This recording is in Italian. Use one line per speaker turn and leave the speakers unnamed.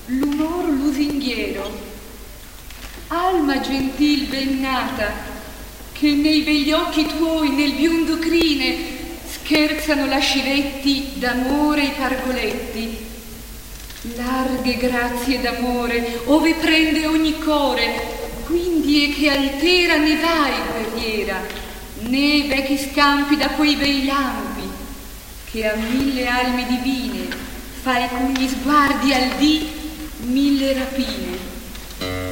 l'umor lusinghiero, alma gentil ben nata, che nei begli occhi tuoi, nel biondo crine, scherzano lascivetti d'amore i pargoletti, larghe grazie d'amore, ove prende ogni core, quindi è che altera ne vai guerriera, né vecchi scampi da quei bei lampi, che a 1000 alme divine fai con gli sguardi al dì 1000 rapine.